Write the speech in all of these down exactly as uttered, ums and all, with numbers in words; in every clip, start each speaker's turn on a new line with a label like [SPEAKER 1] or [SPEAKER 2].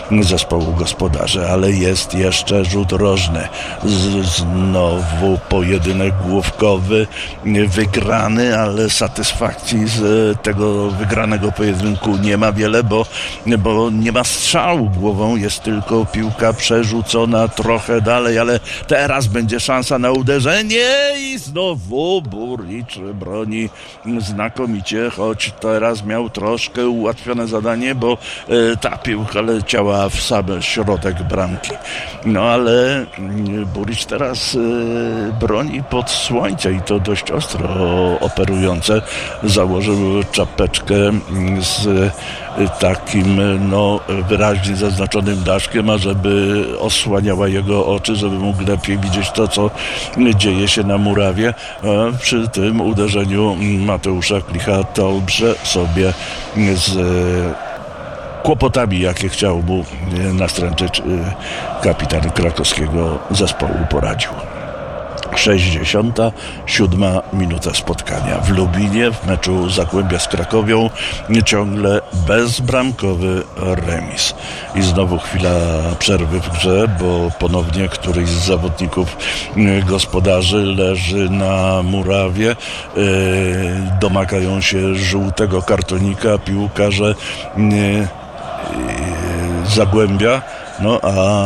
[SPEAKER 1] zespołu gospodarzy, ale jest jeszcze rzut rożny. Z, znowu pojedynek główkowy, wygrany, ale satysfakcji z tego wygranego pojedynku nie ma wiele, bo, bo nie ma strzału głową, jest tylko piłka przerzucona trochę dalej, ale teraz będzie szansa na uderzenie i znowu Buricz broni znakomicie, choć teraz miał troszkę ułatwione zadanie, bo e, ta piłka leciała w sam środek bramki. No ale Buricz teraz e, broni pod słońce i to dość ostro operujące. Założył czapeczkę z takim no wyraźnie zaznaczonym daszkiem, ażeby osłaniała jego oczy, żeby mógł lepiej widzieć to, co dzieje się na murawie. A przy tym uderzeniu Mateusza Klicha dobrze sobie z kłopotami, jakie chciał mu nastręczyć kapitan krakowskiego zespołu, poradził. sześćdziesiąta siódma minuta spotkania w Lubinie w meczu Zagłębia z Krakowią, ciągle bezbramkowy remis. I znowu chwila przerwy w grze, bo ponownie któryś z zawodników gospodarzy leży na murawie. Domagają się żółtego kartonika piłkarze Zagłębia, no a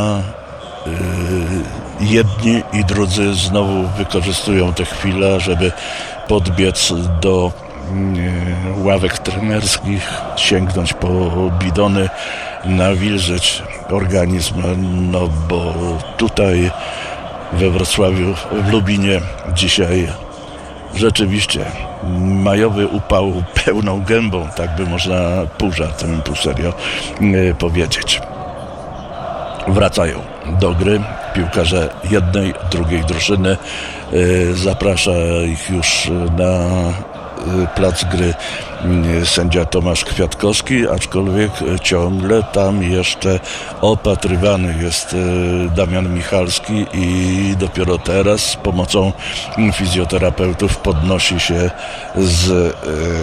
[SPEAKER 1] jedni i drudzy znowu wykorzystują tę chwilę, żeby podbiec do ławek trenerskich, sięgnąć po bidony, nawilżyć organizm, no bo tutaj we Wrocławiu, w Lubinie dzisiaj rzeczywiście majowy upał pełną gębą, tak by można pół żartem, pół serio powiedzieć. Wracają do gry piłkarze jednej, drugiej drużyny. Zaprasza ich już na plac gry sędzia Tomasz Kwiatkowski, aczkolwiek ciągle tam jeszcze opatrywany jest Damian Michalski i dopiero teraz z pomocą fizjoterapeutów podnosi się z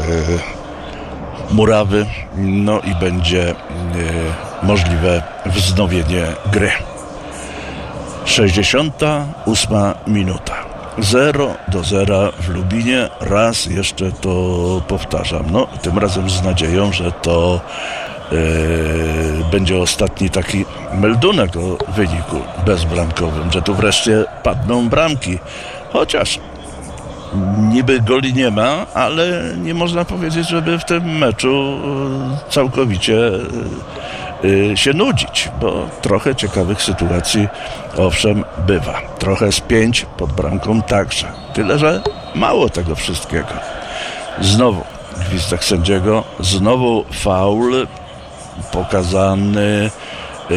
[SPEAKER 1] murawy, no i będzie możliwe wznowienie gry. sześćdziesiąta ósma minuta. zero do zera w Lubinie. Raz jeszcze to powtarzam. No, tym razem z nadzieją, że to yy, będzie ostatni taki meldunek o wyniku bezbramkowym, że tu wreszcie padną bramki. Chociaż niby goli nie ma, ale nie można powiedzieć, żeby w tym meczu całkowicie się nudzić, bo trochę ciekawych sytuacji owszem bywa. Trochę spięć pod bramką także. Tyle, że mało tego wszystkiego. Znowu gwizdek sędziego, znowu faul pokazany. Yy...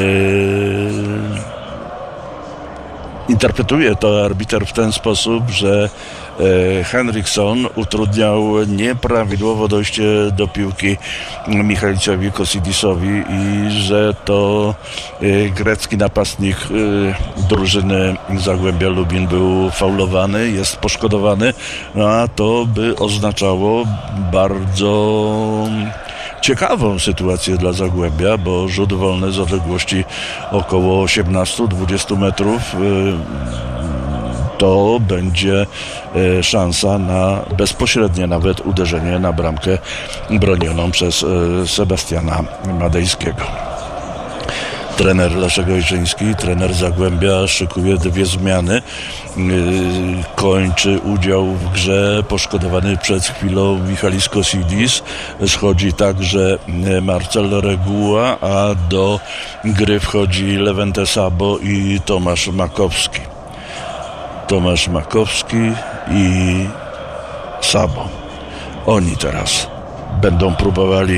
[SPEAKER 1] Interpretuje to arbiter w ten sposób, że e, Henriksson utrudniał nieprawidłowo dojście do piłki Michalicowi Kosidisowi i że to e, grecki napastnik e, drużyny Zagłębia Lubin był faulowany, jest poszkodowany, no a to by oznaczało bardzo ciekawą sytuację dla Zagłębia, bo rzut wolny z odległości około osiemnaście dwadzieścia metrów to będzie szansa na bezpośrednie nawet uderzenie na bramkę bronioną przez Sebastiana Madejskiego. Trener Leszek Ojrzyński, trener Zagłębia szykuje dwie zmiany. Kończy udział w grze poszkodowany przed chwilą Michalis Kosidis. Schodzi także Marcel Reguła, a do gry wchodzi Levente Sabo i Tomasz Makowski. Tomasz Makowski i Sabo. Oni teraz będą próbowali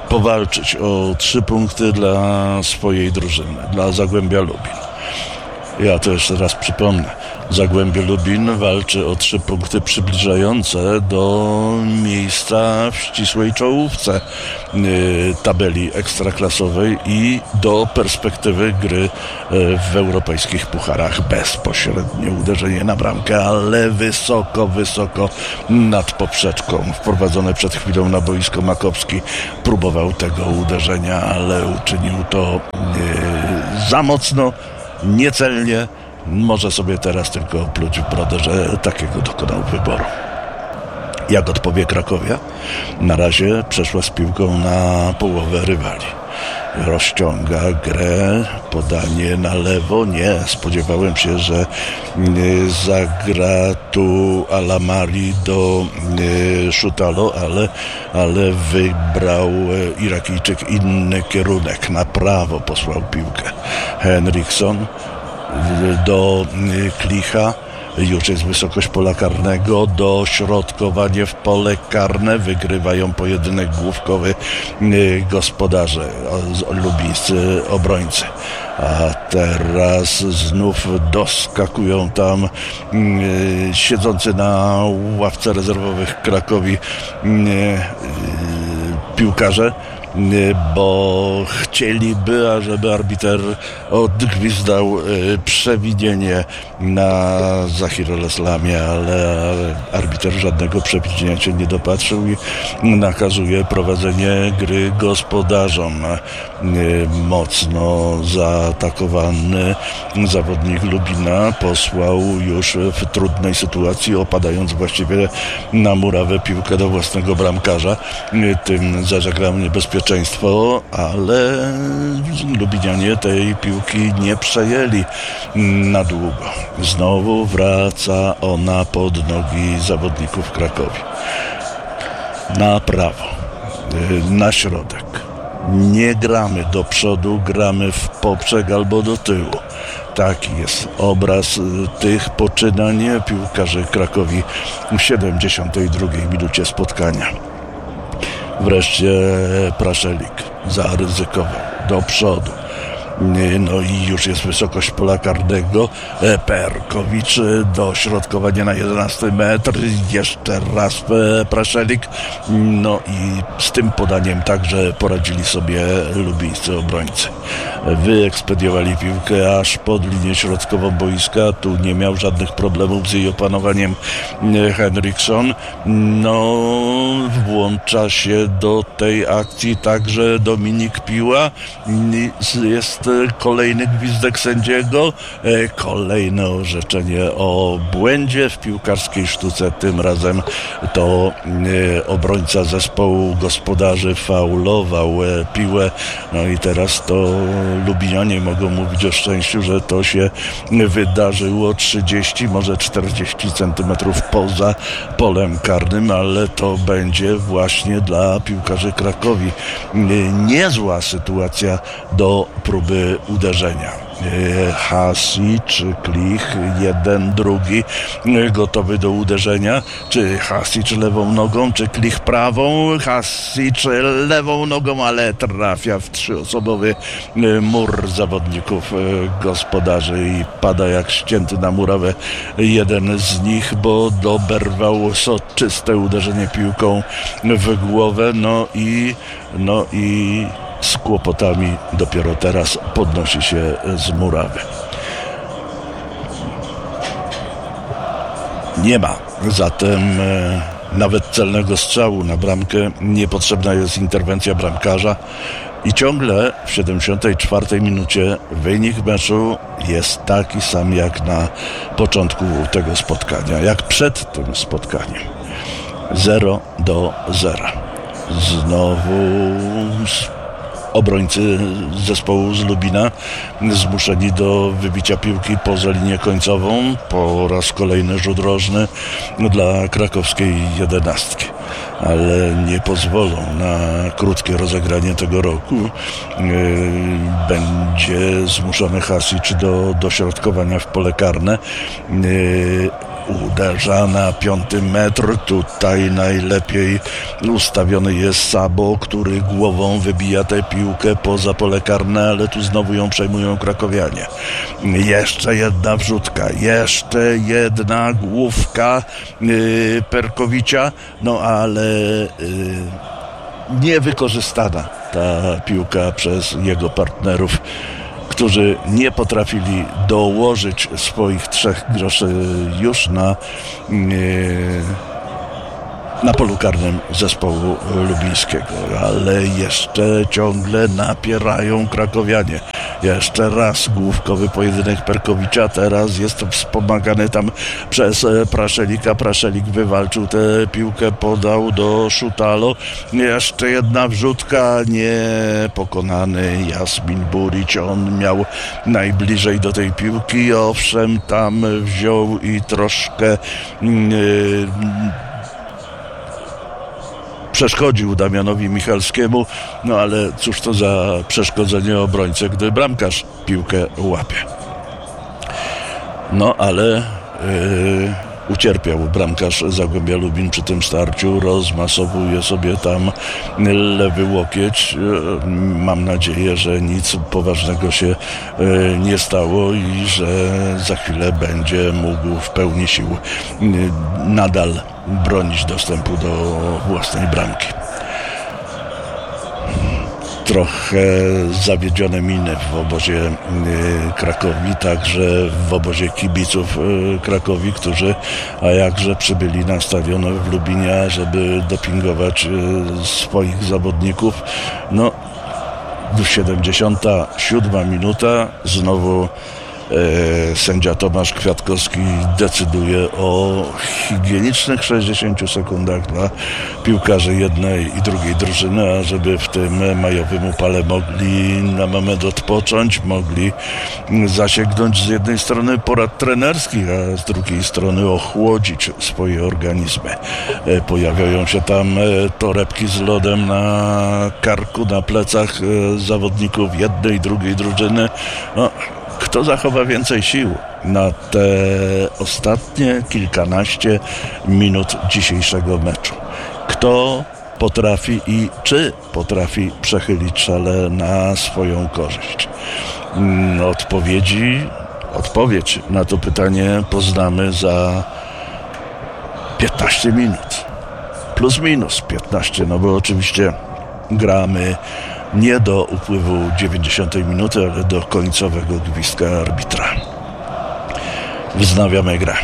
[SPEAKER 1] powalczyć o trzy punkty dla swojej drużyny, dla Zagłębia Lubin. Ja to jeszcze raz przypomnę. Zagłębie Lubin walczy o trzy punkty przybliżające do miejsca w ścisłej czołówce y, tabeli ekstraklasowej i do perspektywy gry y, w europejskich pucharach. Bezpośrednie uderzenie na bramkę, ale wysoko, wysoko nad poprzeczką. Wprowadzone przed chwilą na boisko Makowski próbował tego uderzenia, ale uczynił to y, za mocno, niecelnie. Może sobie teraz tylko pluć w brodę, że takiego dokonał wyboru. Jak odpowie Krakowia? Na razie przeszła z piłką na połowę rywali. Rozciąga grę, podanie na lewo. Nie, spodziewałem się, że zagra tu Alamari do Szutalo, ale, ale wybrał Irakijczyk inny kierunek. Na prawo posłał piłkę Henriksson do Klicha. Już jest wysokość pola karnego, dośrodkowanie w pole karne, wygrywają pojedynek główkowy gospodarze, lubińscy obrońcy. A teraz znów doskakują tam siedzący na ławce rezerwowych Krakowi piłkarze, bo chcieliby, ażeby arbiter odgwizdał przewinienie na Zahir Eslamie, ale arbiter żadnego przewidzenia się nie dopatrzył i nakazuje prowadzenie gry gospodarzom. Mocno zaatakowany zawodnik Lubina posłał już w trudnej sytuacji, opadając właściwie na murawę piłkę do własnego bramkarza. Tym zażegnał niebezpieczeństwo, ale Lubinianie tej piłki nie przejęli na długo. Znowu wraca ona pod nogi zawodników Krakowi. Na prawo, na środek. Nie gramy do przodu, gramy w poprzek albo do tyłu. Taki jest obraz tych poczynań piłkarzy Krakowi w siedemdziesiątej drugiej minucie spotkania. Wreszcie Praszelik zaryzykował do przodu. No i już jest wysokość pola karnego. Perkowicz do środkowania na jedenasty metr. Jeszcze raz Praszelik. No i z tym podaniem także poradzili sobie lubińscy obrońcy. Wyekspediowali piłkę aż pod linię środkową boiska. Tu nie miał żadnych problemów z jej opanowaniem Henriksson. No włącza się do tej akcji także Dominik Piła. Jest kolejny gwizdek sędziego, kolejne orzeczenie o błędzie w piłkarskiej sztuce. Tym razem to obrońca zespołu gospodarzy faulował Piłę. No i teraz to Lubinianie mogą mówić o szczęściu, że to się wydarzyło trzydzieści, może czterdzieści centymetrów poza polem karnym, ale to będzie właśnie dla piłkarzy Krakowi niezła sytuacja do próby uderzenia. Hasic, Klich, jeden, drugi gotowy do uderzenia. Czy Hasic lewą nogą, czy Klich prawą? Hasic lewą nogą, ale trafia w trzyosobowy mur zawodników gospodarzy i pada jak ścięty na murawę jeden z nich, bo doberwał soczyste uderzenie piłką w głowę. No i no i z kłopotami dopiero teraz podnosi się z murawy. Nie ma zatem e, nawet celnego strzału na bramkę. Niepotrzebna jest interwencja bramkarza i ciągle w siedemdziesiątej czwartej minucie wynik meczu jest taki sam jak na początku tego spotkania, jak przed tym spotkaniem. zero do zera. Znowu obrońcy zespołu z Lubina zmuszeni do wybicia piłki poza linię końcową. Po raz kolejny rzut rożny dla krakowskiej jedenastki. Ale nie pozwolą na krótkie rozegranie tego roku. Będzie zmuszony Hasic do dośrodkowania w pole karne. uderza na piąty metr. Tutaj najlepiej ustawiony jest Sabo, który głową wybija tę piłkę poza pole karne, ale tu znowu ją przejmują krakowianie. Jeszcze jedna wrzutka, jeszcze jedna główka yy, Perkowicia, no ale yy, niewykorzystana ta piłka przez jego partnerów, którzy nie potrafili dołożyć swoich trzech groszy już na, na polu karnym zespołu lubińskiego. Ale jeszcze ciągle napierają krakowianie. Jeszcze raz główkowy pojedynek Perkowicza, teraz jest wspomagany tam przez Praszelika. Praszelik wywalczył tę piłkę, podał do Szutalo. Jeszcze jedna wrzutka, niepokonany Jasmin Burić. On miał najbliżej do tej piłki, owszem, tam wziął i troszkę yy, przeszkodził Damianowi Michalskiemu, no ale cóż to za przeszkodzenie obrońcy, gdy bramkarz piłkę łapie. No ale yy, ucierpiał bramkarz Zagłębia Lubin przy tym starciu, rozmasowuje sobie tam lewy łokieć. Yy, mam nadzieję, że nic poważnego się yy, nie stało i że za chwilę będzie mógł w pełni sił yy, nadal bronić dostępu do własnej bramki. Trochę zawiedzione miny w obozie Krakowi, także w obozie kibiców Krakowi, którzy a jakże przybyli na stadion w Lubinie, żeby dopingować swoich zawodników. No, siedemdziesiąta siódma minuta, znowu E, sędzia Tomasz Kwiatkowski decyduje o higienicznych sześćdziesięciu sekundach dla piłkarzy jednej i drugiej drużyny, a żeby w tym majowym upale mogli na moment odpocząć, mogli zasięgnąć z jednej strony porad trenerskich, a z drugiej strony ochłodzić swoje organizmy. E, pojawiają się tam e, torebki z lodem na karku, na plecach e, zawodników jednej i drugiej drużyny. No, kto zachowa więcej sił na te ostatnie kilkanaście minut dzisiejszego meczu? Kto potrafi i czy potrafi przechylić szale na swoją korzyść? Odpowiedzi, odpowiedź na to pytanie poznamy za piętnaście minut. Plus minus piętnaście, no bo oczywiście gramy nie do upływu dziewięćdziesiątej minuty, ale do końcowego gwizdka arbitra. Wznawiamy grę.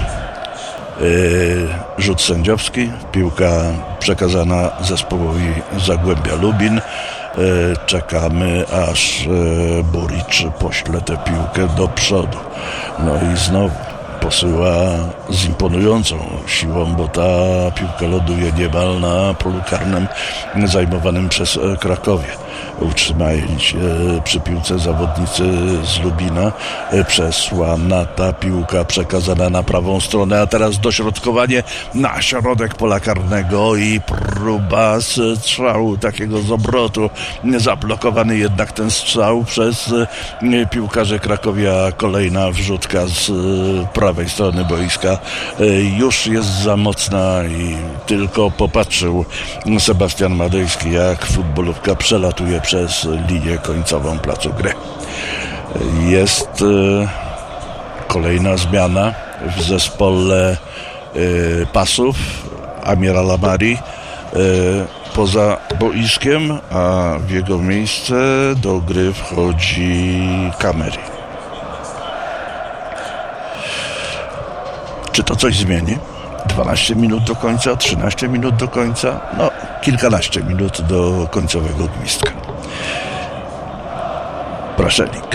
[SPEAKER 1] Yy, rzut sędziowski, piłka przekazana zespołowi Zagłębia Lubin. Yy, czekamy, aż yy, Burić pośle tę piłkę do przodu. No i znowu posyła z imponującą siłą, bo ta piłka ląduje niemal na polu karnym zajmowanym przez Krakowie. Utrzymali się przy piłce zawodnicy z Lubina. Przesłana ta piłka przekazana na prawą stronę, a teraz dośrodkowanie na środek pola karnego i próba strzału takiego z obrotu. Zablokowany jednak ten strzał przez piłkarzy Krakowia. Kolejna wrzutka z prawej strony boiska już jest za mocna i tylko popatrzył Sebastian Madejski, jak futbolówka przelatuje przez linię końcową placu gry. Jest y, kolejna zmiana w zespole y, pasów Amira Lamari y, poza boiskiem, a w jego miejsce do gry wchodzi Kameri. Czy to coś zmieni? dwanaście minut do końca, trzynaście minut do końca, no kilkanaście minut do końcowego gwizdka. Praszelik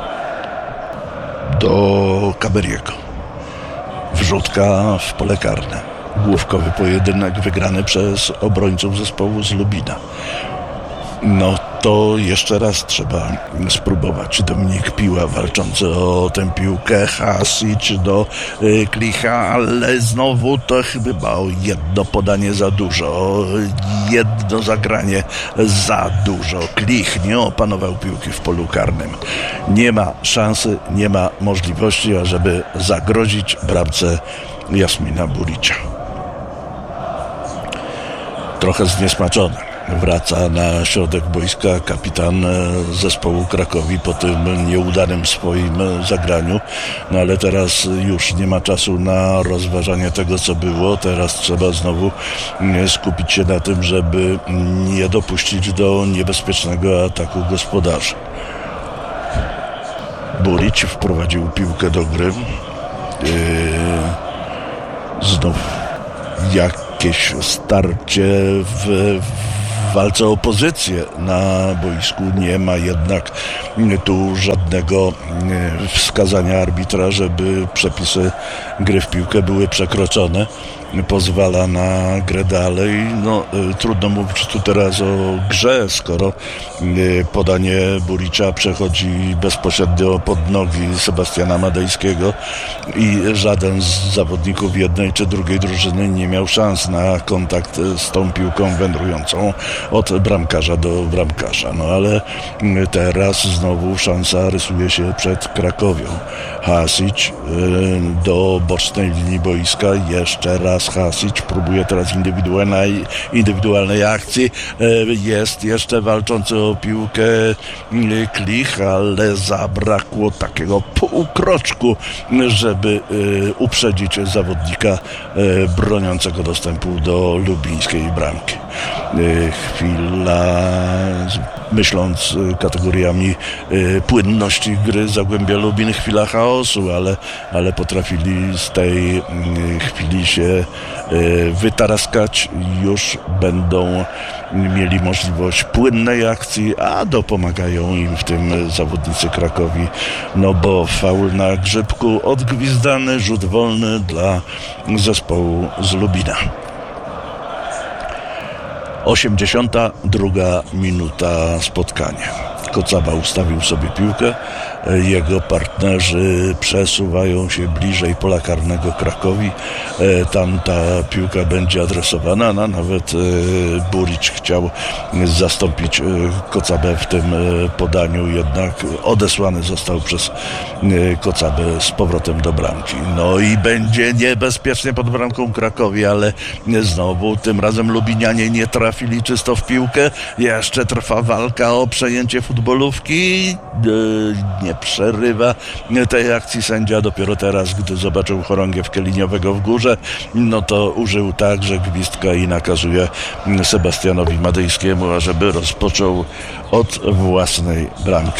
[SPEAKER 1] do Kameriego. Wrzutka w pole karne. Główkowy pojedynek wygrany przez obrońców zespołu z Lubina. No to jeszcze raz trzeba spróbować. Dominik Piła walczący o tę piłkę, Hasić do y, Klicha, ale znowu to chyba o jedno podanie za dużo, jedno zagranie za dużo. Klich nie opanował piłki w polu karnym. Nie ma szansy, nie ma możliwości, ażeby zagrozić bramce Jasmina Buricia. Trochę zniesmaczony wraca na środek boiska kapitan zespołu Krakowi po tym nieudanym swoim zagraniu, no ale teraz już nie ma czasu na rozważanie tego, co było. Teraz trzeba znowu skupić się na tym, żeby nie dopuścić do niebezpiecznego ataku gospodarzy. Burić wprowadził piłkę do gry. Yy, znów jakieś starcie w, w walce o pozycję na boisku. Nie ma jednak tu żadnego wskazania arbitra, żeby przepisy gry w piłkę były przekroczone. Pozwala na grę dalej. No, y, trudno mówić tu teraz o grze, skoro y, podanie Buricza przechodzi bezpośrednio pod nogi Sebastiana Madejskiego i żaden z zawodników jednej czy drugiej drużyny nie miał szans na kontakt z tą piłką wędrującą od bramkarza do bramkarza. No ale y, teraz znowu szansa rysuje się przed Krakowią. Hasić y, do bocznej linii boiska, jeszcze raz Hasić próbuje teraz indywidualnej, indywidualnej akcji. Jest jeszcze walczący o piłkę Klich, ale zabrakło takiego półkroczku, żeby uprzedzić zawodnika broniącego dostępu do lubińskiej bramki. Chwila, myśląc kategoriami płynności gry Zagłębia Lubin, chwila chaosu, ale, ale potrafili z tej chwili się wytaraskać. Już będą mieli możliwość płynnej akcji, a dopomagają im w tym zawodnicy Krakowi, no bo faul na Grzybku odgwizdany, rzut wolny dla zespołu z Lubina. osiemdziesiąta druga minuta spotkania. Kocawa ustawił sobie piłkę, jego partnerzy przesuwają się bliżej pola karnego Krakowi. Tam ta piłka będzie adresowana, no, nawet Burić chciał zastąpić Kocabę w tym podaniu, jednak odesłany został przez Kocabę z powrotem do bramki. No i będzie niebezpiecznie pod bramką Krakowi, ale znowu tym razem Lubinianie nie trafili czysto w piłkę. Jeszcze trwa walka o przejęcie futbolówki. Nie przerywa tej akcji sędzia dopiero teraz, gdy zobaczył chorągiewkę liniowego w górze, no to użył także gwizdka i nakazuje Sebastianowi Madejskiemu, ażeby rozpoczął od własnej bramki.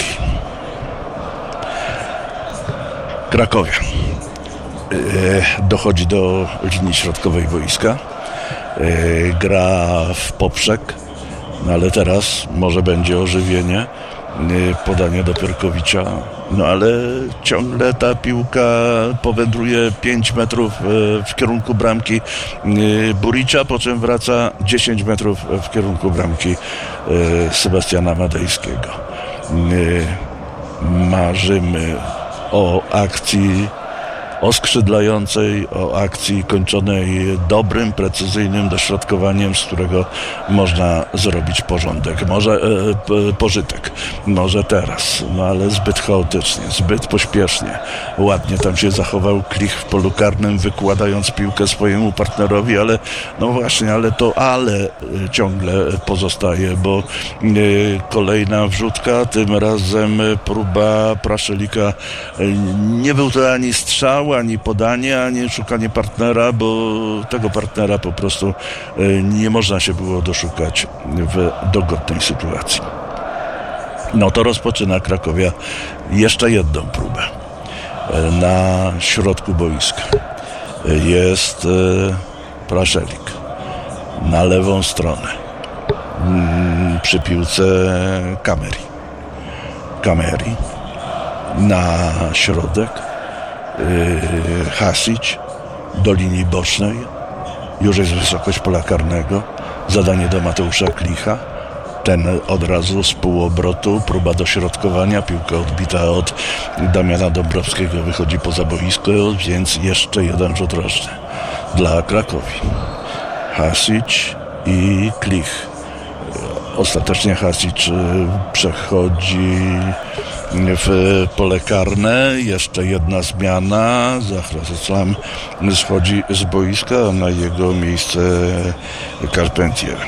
[SPEAKER 1] Krakowia dochodzi do linii środkowej boiska, gra w poprzek, no ale teraz może będzie ożywienie. Podanie do Pierkowicza, no ale ciągle ta piłka powędruje pięć metrów w kierunku bramki Buricza, po czym wraca dziesięć metrów w kierunku bramki Sebastiana Madejskiego. Marzymy o akcji oskrzydlającej, o akcji kończonej dobrym, precyzyjnym dośrodkowaniem, z którego można zrobić porządek, może e, pożytek, może teraz, no ale zbyt chaotycznie, zbyt pośpiesznie. Ładnie tam się zachował Klich w polu karnym, wykładając piłkę swojemu partnerowi, ale no właśnie, ale to ale ciągle pozostaje, bo e, kolejna wrzutka, tym razem próba Praszelika, e, nie był to ani strzał, ani podanie, ani szukanie partnera, bo tego partnera po prostu nie można się było doszukać w dogodnej sytuacji. No to rozpoczyna Krakowia jeszcze jedną próbę. Na środku boiska jest Praszelik na lewą stronę przy piłce Kamery. Kamery na środek, Hasić do linii bocznej, już jest wysokość pola karnego, zadanie do Mateusza Klicha, ten od razu z półobrotu, próba dośrodkowania, piłka odbita od Damiana Dąbrowskiego, wychodzi poza boisko, więc jeszcze jeden rzut rożny dla Krakowi. Hasić i Klich. Ostatecznie Hasić przechodzi w pole karne. Jeszcze jedna zmiana. Zahra Islam schodzi z boiska, a na jego miejsce Carpentier.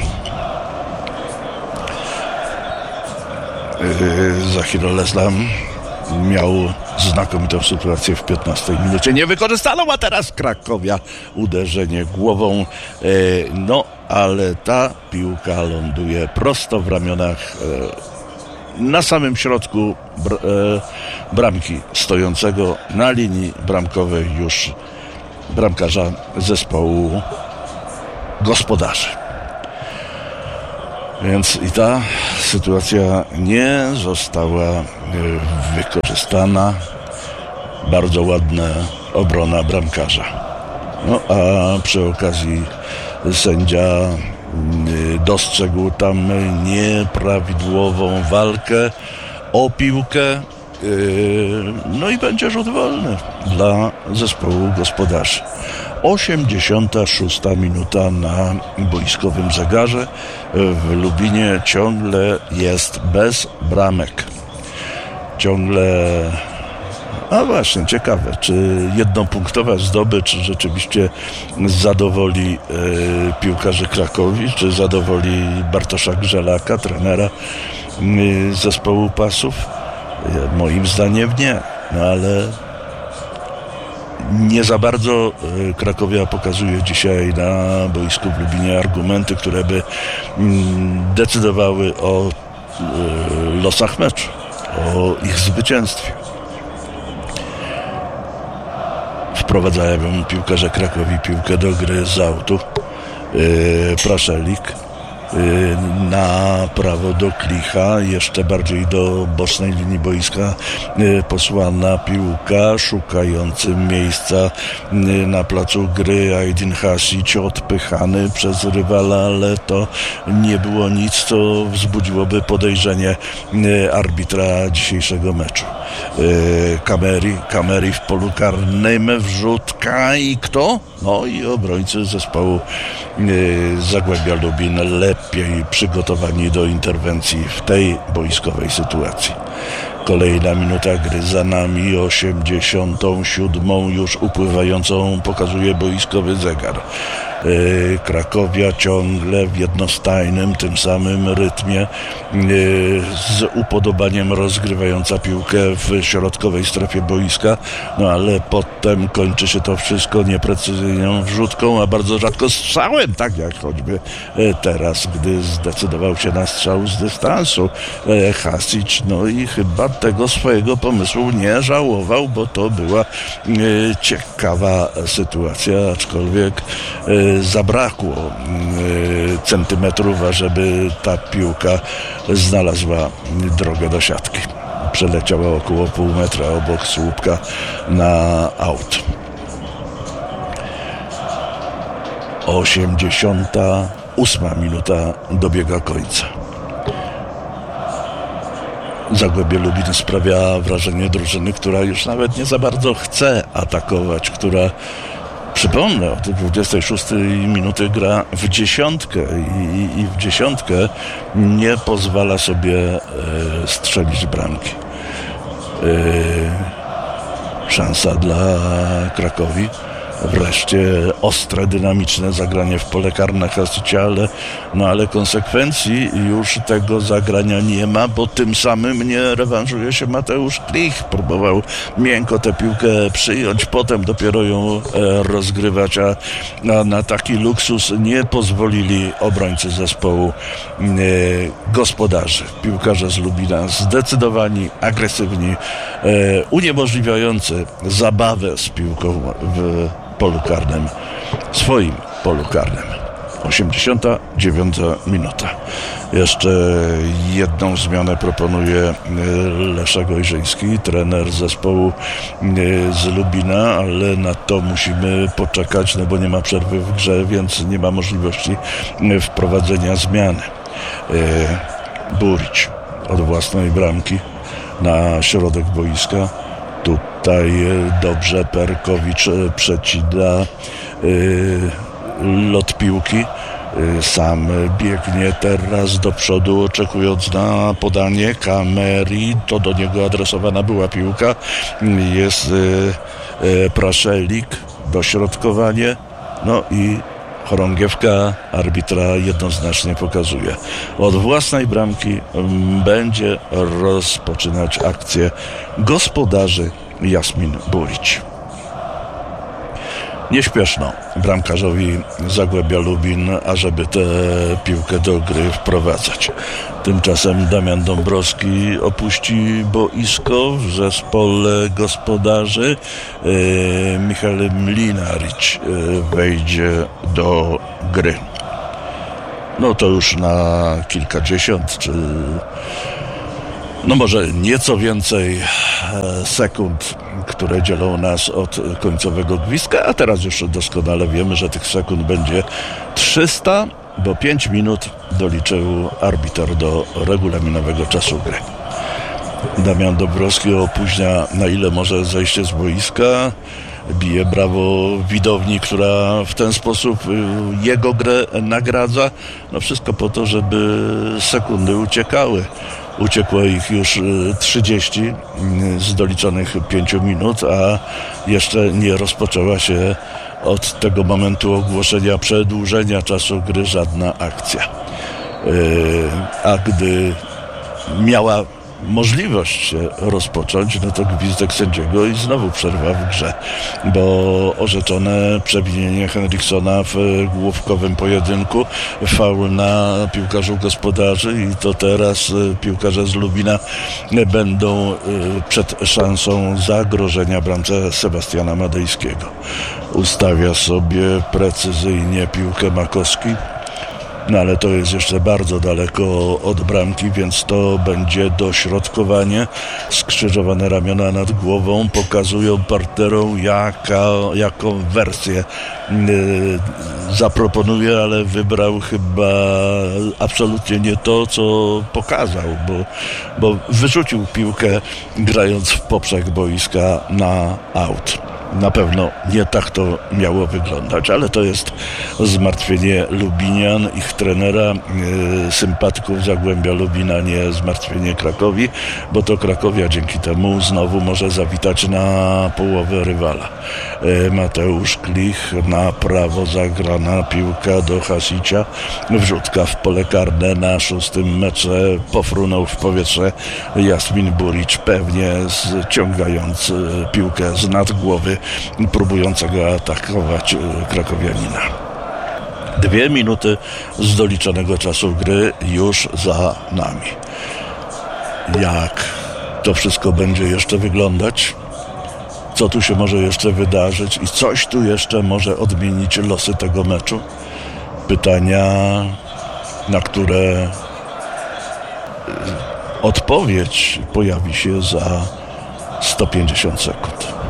[SPEAKER 1] Zahir Islam miał znakomitą sytuację w piętnastej minucie. Nie wykorzystaną, a teraz Krakowia uderzenie głową. No, ale ta piłka ląduje prosto w ramionach na samym środku bramki stojącego na linii bramkowej już bramkarza zespołu gospodarzy. Więc i ta sytuacja nie została wykorzystana. Bardzo ładna obrona bramkarza. No a przy okazji sędzia dostrzegł tam nieprawidłową walkę o piłkę. No i będzie rzut wolny dla zespołu gospodarzy. osiemdziesiąta szósta minuta na boiskowym zegarze. W Lubinie ciągle jest bez bramek. Ciągle... A właśnie, ciekawe, czy jednopunktowa zdobycz rzeczywiście zadowoli e, piłkarzy Krakowi, czy zadowoli Bartosza Grzelaka, trenera e, zespołu Pasów? E, moim zdaniem nie, no ale nie za bardzo e, Krakowia pokazuje dzisiaj na boisku w Lubinie argumenty, które by m, decydowały o e, losach meczu, o ich zwycięstwie. Wprowadzają piłkarze Krakowi piłkę do gry z autu. Yy, Praszelik yy, na prawo do Klicha, jeszcze bardziej do bocznej linii boiska yy, posłana piłka, szukającym miejsca yy, na placu gry Aydin Hasić, odpychany przez rywala, ale to nie było nic, co wzbudziłoby podejrzenie yy, arbitra dzisiejszego meczu. Kameri, Kameri w polu karnym, wrzutka i kto? No i obrońcy zespołu Zagłębia Lubin lepiej przygotowani do interwencji w tej boiskowej sytuacji. Kolejna minuta gry za nami, osiemdziesiątą siódmą już upływającą pokazuje boiskowy zegar. Yy, Krakowia ciągle w jednostajnym, tym samym rytmie, yy, z upodobaniem rozgrywająca piłkę w środkowej strefie boiska, no ale potem kończy się to wszystko nieprecyzyjną wrzutką, a bardzo rzadko strzałem, tak jak choćby yy, teraz, gdy zdecydował się na strzał z dystansu yy, Hasić, no i chyba tego swojego pomysłu nie żałował, bo to była yy, ciekawa sytuacja, aczkolwiek yy, zabrakło y, centymetrów, ażeby ta piłka znalazła drogę do siatki. Przeleciała około pół metra obok słupka na aut. osiemdziesiąta ósma minuta dobiega końca. Zagłębie Lubin sprawia wrażenie drużyny, która już nawet nie za bardzo chce atakować, która, przypomnę, od dwudziestej szóstej minuty gra w dziesiątkę i, i w dziesiątkę nie pozwala sobie e, strzelić bramki. E, szansa dla Krakowi. Wreszcie ostre, dynamiczne zagranie w pole karne Hasicia, ale, no ale konsekwencji już tego zagrania nie ma, bo tym samym nie rewanżuje się Mateusz Klich. Próbował miękko tę piłkę przyjąć, potem dopiero ją e, rozgrywać, a, a na taki luksus nie pozwolili obrońcy zespołu e, gospodarzy. Piłkarze z Lubina zdecydowani, agresywni, e, uniemożliwiający zabawę z piłką w polu karnym, swoim polu karnym. osiemdziesiąta dziewiąta minuta. Jeszcze jedną zmianę proponuje Leszek Ojrzyński, trener zespołu z Lubina, ale na to musimy poczekać, no bo nie ma przerwy w grze, więc nie ma możliwości wprowadzenia zmiany. Burić od własnej bramki na środek boiska. Tutaj dobrze Perkowicz przecina yy, lot piłki. Sam biegnie teraz do przodu, oczekując na podanie Kameri. To do niego adresowana była piłka. Jest Praszelik, dośrodkowanie. No i chorągiewka arbitra jednoznacznie pokazuje. Od własnej bramki będzie rozpoczynać akcję gospodarzy Jasmin Burić. Nie śpieszno bramkarzowi Zagłębia Lubin, ażeby tę piłkę do gry wprowadzać. Tymczasem Damian Dąbrowski opuści boisko w zespole gospodarzy. Yy, Michał Mlinarić yy, wejdzie do gry. No to już na kilkadziesiąt, czy no może nieco więcej sekund, które dzielą nas od końcowego gwizdka, a teraz już doskonale wiemy, że tych sekund będzie trzysta, bo pięć minut doliczył arbiter do regulaminowego czasu gry. Damian Dąbrowski opóźnia na ile może zejście z boiska, bije brawo widowni, która w ten sposób jego grę nagradza. No wszystko po to, żeby sekundy uciekały. Uciekło ich już trzydzieści z doliczonych pięciu minut, a jeszcze nie rozpoczęła się od tego momentu ogłoszenia przedłużenia czasu gry żadna akcja. A gdy miała możliwość się rozpocząć, no to gwizdek sędziego i znowu przerwa w grze, bo orzeczone przewinienie Henriksona w główkowym pojedynku, faul na piłkarzu gospodarzy i to teraz piłkarze z Lubina będą przed szansą zagrożenia bramce Sebastiana Madejskiego. Ustawia sobie precyzyjnie piłkę Makowski. No ale to jest jeszcze bardzo daleko od bramki, więc to będzie dośrodkowanie. Skrzyżowane ramiona nad głową pokazują partnerom, jaka, jaką wersję yy, zaproponuje, ale wybrał chyba absolutnie nie to, co pokazał, bo, bo wyrzucił piłkę, grając w poprzek boiska na aut. Na pewno nie tak to miało wyglądać, ale to jest zmartwienie Lubinian, ich trenera, yy, sympatyków Zagłębia Lubina, nie zmartwienie Krakowi, bo to Krakowia dzięki temu znowu może zawitać na połowę rywala. Yy, Mateusz Klich na prawo, zagrana piłka do Hasicia, wrzutka w pole karne na szóstym metrze, pofrunął w powietrze Jasmin Burić, pewnie ściągając piłkę z nad głowy próbującego atakować krakowianina. Dwie minuty z doliczonego czasu gry już za nami. Jak to wszystko będzie jeszcze wyglądać? Co tu się może jeszcze wydarzyć? I coś tu jeszcze może odmienić losy tego meczu? Pytania, na które odpowiedź pojawi się za sto pięćdziesiąt sekund.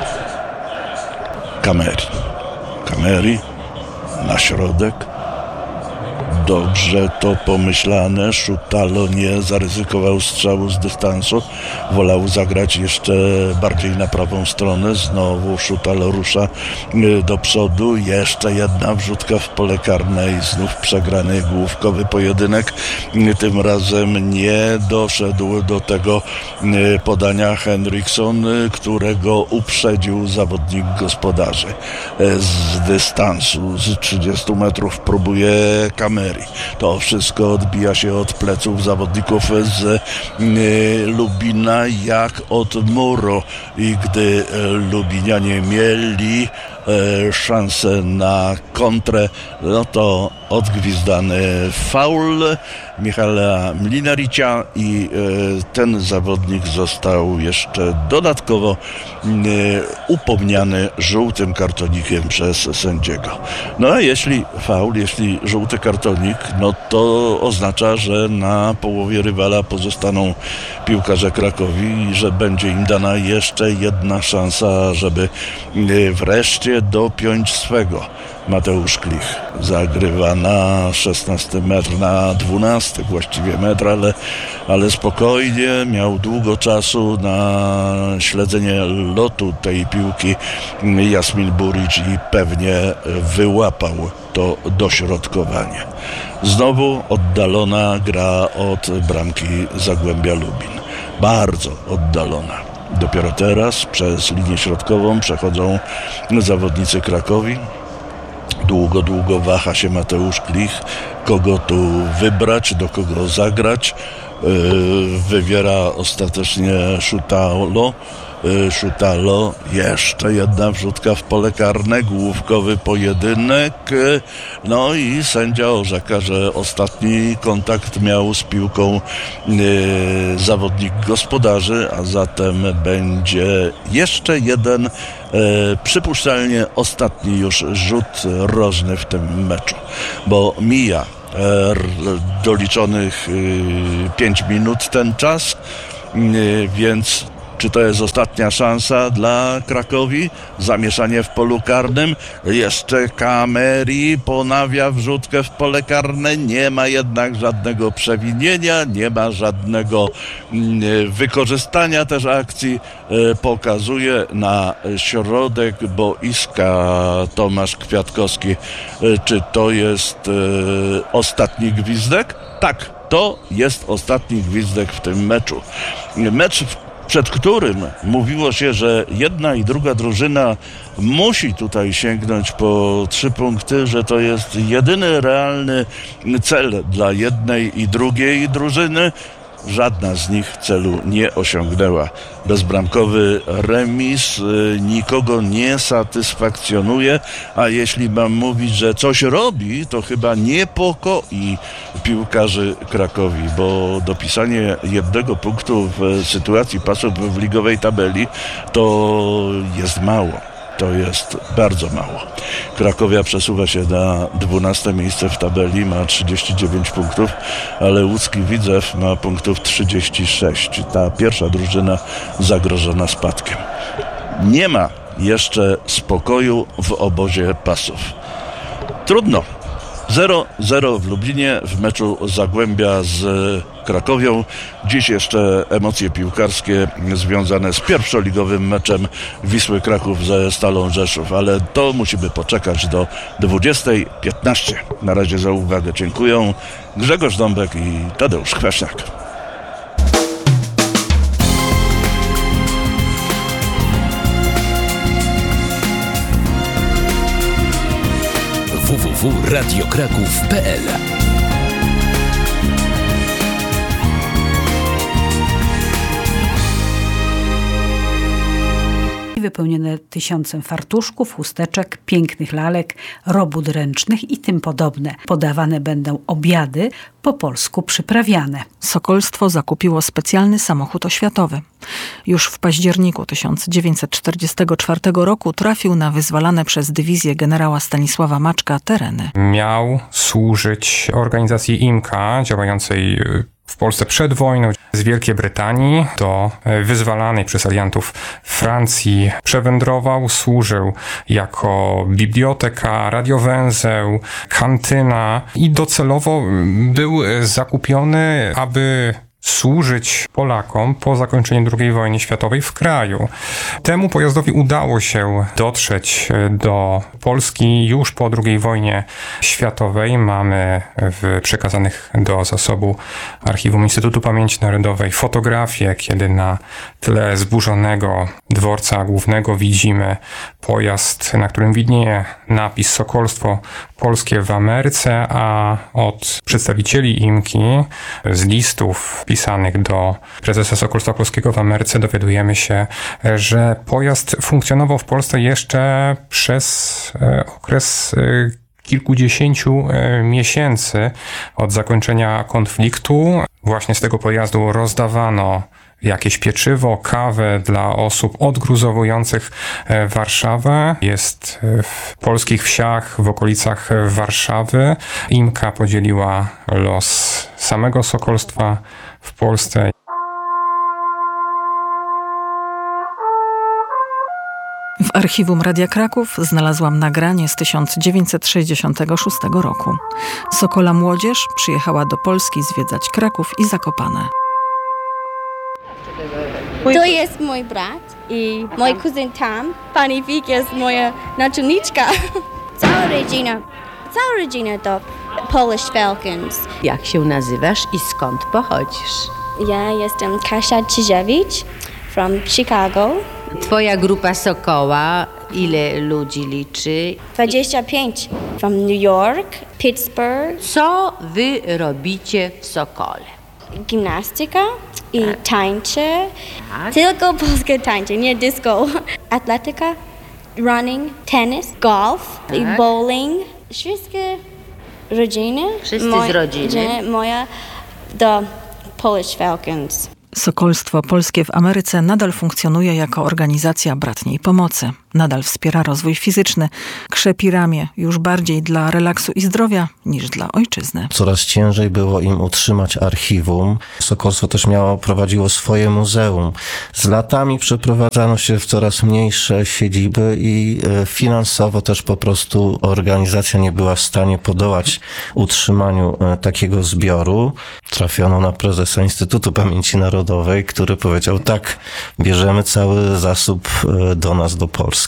[SPEAKER 1] Kameri. Kameri na środek. Dobrze to pomyślane. Szutalo nie zaryzykował strzału z dystansu. Wolał zagrać jeszcze bardziej na prawą stronę. Znowu Szutalo rusza do przodu. Jeszcze jedna wrzutka w pole karne i znów przegrany główkowy pojedynek. Tym razem nie doszedł do tego podania Henriksson, którego uprzedził zawodnik gospodarzy. Z dystansu, z trzydziestu metrów próbuje Kameri. To wszystko odbija się od pleców zawodników z y, Lubina jak od muru i gdy y, Lubinianie mieli y, szansę na kontrę, no to odgwizdany faul Michała Mlinaricia i y, ten zawodnik został jeszcze dodatkowo y, upomniany żółtym kartonikiem przez sędziego. No a jeśli faul, jeśli żółty kartonik, no to oznacza, że na połowie rywala pozostaną piłkarze Krakowi i że będzie im dana jeszcze jedna szansa, żeby y, wreszcie się dopiąć swego. Mateusz Klich zagrywa na szesnasty metr, na dwunasty właściwie metr, ale, ale spokojnie, miał długo czasu na śledzenie lotu tej piłki Jasmin Burić i pewnie wyłapał to dośrodkowanie. Znowu oddalona gra od bramki Zagłębia Lubin. Bardzo oddalona. Dopiero teraz przez linię środkową przechodzą zawodnicy Krakowi. Długo, długo waha się Mateusz Klich, kogo tu wybrać, do kogo zagrać. Wybiera ostatecznie Szutalo. Szutalo, jeszcze jedna wrzutka w pole karne, główkowy pojedynek, no i sędzia orzeka, że ostatni kontakt miał z piłką yy, zawodnik gospodarzy, a zatem będzie jeszcze jeden, yy, przypuszczalnie ostatni już rzut rożny w tym meczu, bo mija yy, doliczonych yy, pięć minut ten czas, yy, więc czy to jest ostatnia szansa dla Krakowi? Zamieszanie w polu karnym. Jeszcze Kameri ponawia wrzutkę w pole karne. Nie ma jednak żadnego przewinienia, nie ma żadnego mm, wykorzystania też akcji. E, pokazuje na środek boiska Tomasz Kwiatkowski. E, czy to jest e, ostatni gwizdek? Tak, to jest ostatni gwizdek w tym meczu. Mecz w przed którym mówiło się, że jedna i druga drużyna musi tutaj sięgnąć po trzy punkty, że to jest jedyny realny cel dla jednej i drugiej drużyny. Żadna z nich celu nie osiągnęła. Bezbramkowy remis y, nikogo nie satysfakcjonuje, a jeśli mam mówić, że coś robi, to chyba niepokoi piłkarzy Krakowi, bo dopisanie jednego punktu w sytuacji pasów w ligowej tabeli to jest mało. To jest bardzo mało. Krakowia przesuwa się na dwunaste miejsce w tabeli, ma trzydzieści dziewięć punktów, ale łódzki Widzew ma punktów trzydzieści sześć. Ta pierwsza drużyna zagrożona spadkiem. Nie ma jeszcze spokoju w obozie pasów. Trudno. zero zero w Lublinie w meczu Zagłębia z Krakowią. Dziś jeszcze emocje piłkarskie związane z pierwszoligowym meczem Wisły Kraków ze Stalą Rzeszów, ale to musimy poczekać do dwudziestej piętnaście. Na razie za uwagę dziękuję. Grzegorz Dąbek i Tadeusz Chweszczak.
[SPEAKER 2] w w w kropka radio kraków kropka p l
[SPEAKER 3] Wypełnione tysiącem fartuszków, chusteczek, pięknych lalek, robót ręcznych i tym podobne. Podawane będą obiady, po polsku przyprawiane.
[SPEAKER 4] Sokolstwo zakupiło specjalny samochód oświatowy. Już w październiku tysiąc dziewięćset czterdziestego czwartego roku trafił na wyzwalane przez dywizję generała Stanisława Maczka tereny.
[SPEAKER 5] Miał służyć organizacji I M K A, działającej w Polsce przed wojną, z Wielkiej Brytanii do wyzwalanej przez aliantów Francji. Przewędrował, służył jako biblioteka, radiowęzeł, kantyna i docelowo był zakupiony, aby służyć Polakom po zakończeniu drugiej wojny światowej w kraju. Temu pojazdowi udało się dotrzeć do Polski już po drugiej wojnie światowej. Mamy w przekazanych do zasobu Archiwum Instytutu Pamięci Narodowej fotografie, kiedy na tle zburzonego dworca głównego widzimy pojazd, na którym widnieje napis Sokolstwo Polskie w Ameryce, a od przedstawicieli I M K I z listów pisanych do prezesa Sokolstwa Polskiego w Ameryce dowiadujemy się, że pojazd funkcjonował w Polsce jeszcze przez okres kilkudziesięciu miesięcy od zakończenia konfliktu. Właśnie z tego pojazdu rozdawano jakieś pieczywo, kawę dla osób odgruzowujących Warszawę. Jest w polskich wsiach w okolicach Warszawy. I M K A podzieliła los samego Sokolstwa w Polsce.
[SPEAKER 4] W archiwum Radia Kraków znalazłam nagranie z tysiąc dziewięćset sześćdziesiątego szóstego roku. Sokola młodzież przyjechała do Polski zwiedzać Kraków i Zakopane.
[SPEAKER 6] To jest mój brat i mój kuzyn tam. Pani Wik jest moja naczelniczka. Cała rodzina, cała rodzina to Polish Falcons.
[SPEAKER 7] Jak się nazywasz i skąd pochodzisz?
[SPEAKER 6] Ja jestem Kasia Czyżewicz from Chicago.
[SPEAKER 7] Twoja grupa Sokoła ile ludzi liczy?
[SPEAKER 6] dwadzieścia pięć from New York, Pittsburgh.
[SPEAKER 7] Co wy robicie w Sokole?
[SPEAKER 6] Gimnastyka i tańcze. Tylko polskie tańcze, nie disco. Atletyka, running, tennis, golf i bowling. Wszystkie rodziny.
[SPEAKER 7] Wszyscy
[SPEAKER 6] Moj-
[SPEAKER 7] z rodziny.
[SPEAKER 6] Moja do Polish Falcons.
[SPEAKER 4] Sokolstwo Polskie w Ameryce nadal funkcjonuje jako organizacja bratniej pomocy. Nadal wspiera rozwój fizyczny, krzepi ramię już bardziej dla relaksu i zdrowia niż dla ojczyzny.
[SPEAKER 8] Coraz ciężej było im utrzymać archiwum. Sokolstwo też miało, prowadziło swoje muzeum. Z latami przeprowadzano się w coraz mniejsze siedziby i finansowo też po prostu organizacja nie była w stanie podołać utrzymaniu takiego zbioru. Trafiono na prezesa Instytutu Pamięci Narodowej, który powiedział: tak, bierzemy cały zasób do nas, do Polski.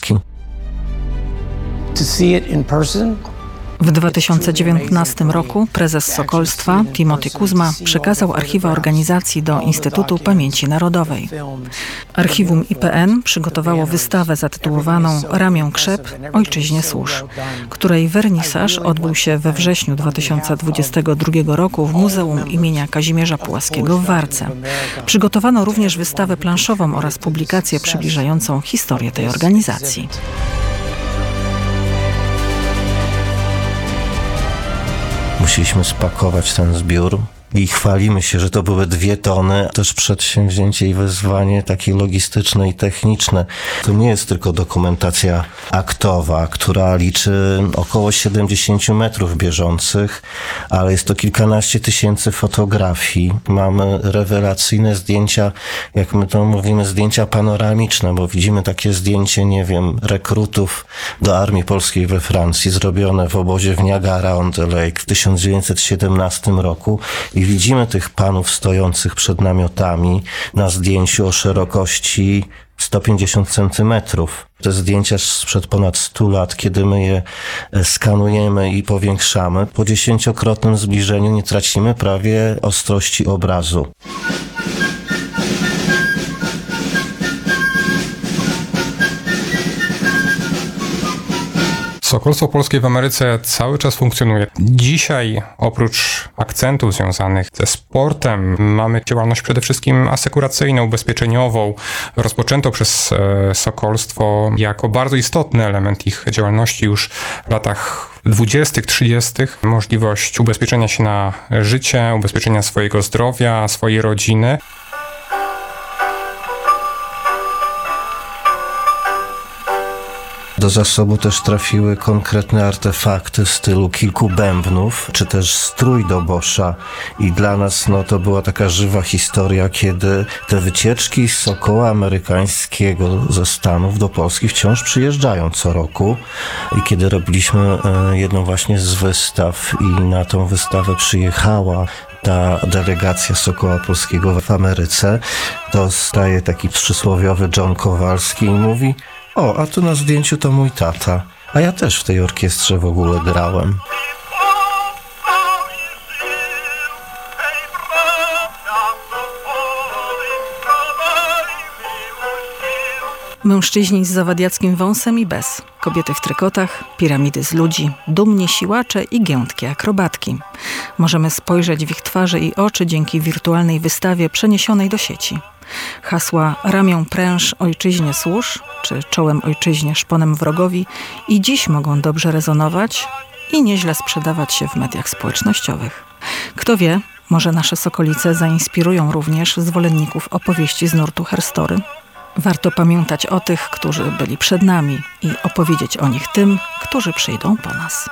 [SPEAKER 9] To see it in person.
[SPEAKER 4] W dwa tysiące dziewiętnastym roku prezes Sokolstwa, Timothy Kuzma, przekazał archiwa organizacji do Instytutu Pamięci Narodowej. Archiwum I P N przygotowało wystawę zatytułowaną Ramię Krzep, Ojczyźnie służ, której wernisaż odbył się we wrześniu dwa tysiące dwudziestego drugiego roku w Muzeum imienia Kazimierza Pułaskiego w Warce. Przygotowano również wystawę planszową oraz publikację przybliżającą historię tej organizacji.
[SPEAKER 8] Musieliśmy spakować ten zbiór i chwalimy się, że to były dwie tony. Też przedsięwzięcie i wyzwanie takie logistyczne i techniczne. To nie jest tylko dokumentacja aktowa, która liczy około siedemdziesiąt metrów bieżących, ale jest to kilkanaście tysięcy fotografii. Mamy rewelacyjne zdjęcia, jak my to mówimy, zdjęcia panoramiczne, bo widzimy takie zdjęcie, nie wiem, rekrutów do Armii Polskiej we Francji, zrobione w obozie w Niagara-on-the-Lake w tysiąc dziewięćset siedemnastym roku. I widzimy tych panów stojących przed namiotami na zdjęciu o szerokości sto pięćdziesiąt centymetrów. Te zdjęcia sprzed ponad stu lat, kiedy my je skanujemy i powiększamy, po dziesięciokrotnym zbliżeniu nie tracimy prawie ostrości obrazu.
[SPEAKER 5] Sokolstwo Polskie w Ameryce cały czas funkcjonuje. Dzisiaj oprócz akcentów związanych ze sportem mamy działalność przede wszystkim asekuracyjną, ubezpieczeniową. Rozpoczęto przez Sokolstwo jako bardzo istotny element ich działalności już w latach dwudziestych, trzydziestych. Możliwość ubezpieczenia się na życie, ubezpieczenia swojego zdrowia, swojej rodziny.
[SPEAKER 8] Do zasobu też trafiły konkretne artefakty w stylu kilku bębnów, czy też strój do Boscha. I dla nas no, to była taka żywa historia, kiedy te wycieczki z Sokoła amerykańskiego ze Stanów do Polski wciąż przyjeżdżają co roku. I kiedy robiliśmy jedną właśnie z wystaw i na tą wystawę przyjechała ta delegacja Sokoła Polskiego w Ameryce, to staje taki przysłowiowy John Kowalski i mówi: o, a tu na zdjęciu to mój tata, a ja też w tej orkiestrze w ogóle grałem.
[SPEAKER 4] Mężczyźni z zawadiackim wąsem i bez, kobiety w trykotach, piramidy z ludzi, dumni siłacze i giętkie akrobatki. Możemy spojrzeć w ich twarze i oczy dzięki wirtualnej wystawie przeniesionej do sieci. Hasła ramię pręż ojczyźnie służ, czy czołem ojczyźnie szponem wrogowi i dziś mogą dobrze rezonować i nieźle sprzedawać się w mediach społecznościowych. Kto wie, może nasze Sokolice zainspirują również zwolenników opowieści z nurtu herstory. Warto pamiętać o tych, którzy byli przed nami i opowiedzieć o nich tym, którzy przyjdą po nas.